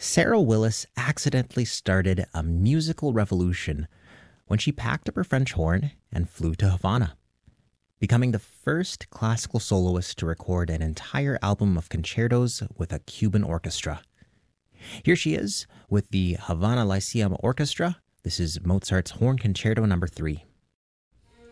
Sarah Willis accidentally started a musical revolution when she packed up her French horn and flew to Havana, becoming the first classical soloist to record an entire album of concertos with a Cuban orchestra. Here she is with the Havana Lyceum Orchestra. This is Mozart's Horn Concerto No. 3.